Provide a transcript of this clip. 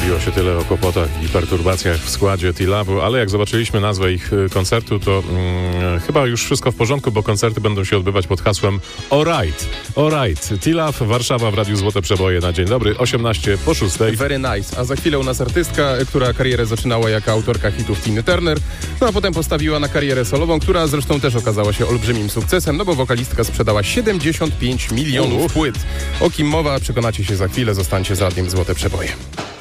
mówiło się tyle o kłopotach i perturbacjach w składzie T-Labu, ale jak zobaczyliśmy nazwę ich koncertu, to chyba już wszystko w porządku, bo koncerty będą się odbywać pod hasłem Alright. T-Lab, Warszawa w Radiu Złote Przeboje na dzień dobry, 18:06. Very nice. A za chwilę u nas artystka, która karierę zaczynała jako autorka hitów Tiny Turner, no a potem postawiła na karierę solową, która zresztą też okazała się olbrzymim sukcesem, no bo wokalistka sprzedała 75 milionów płyt. O kim mowa, przekonacie się za chwilę, zostańcie z Radiem Złote Przeboje.